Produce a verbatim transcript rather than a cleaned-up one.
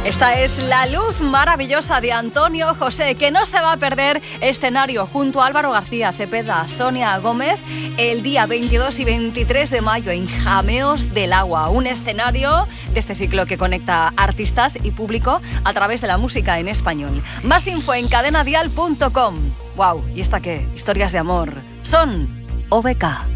Esta es la luz maravillosa de Antonio José, que no se va a perder escenario junto a Álvaro García Cepeda, Sonia Gómez, el día veintidós y veintitrés de mayo en Jameos del Agua, un escenario de este ciclo que conecta artistas y público a través de la música en español. Más info en cadena dial punto com. ¡Wow! ¿Y esta qué? Historias de amor. Son O B K.